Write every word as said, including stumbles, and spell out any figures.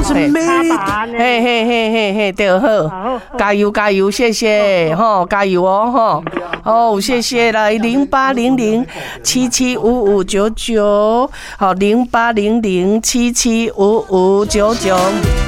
是美丽，嘿嘿嘿嘿嘿，对好，加油加油，谢谢哈，加油哦哈，哦谢谢来零八零零七七五五九九，好零八零零七七五五九九。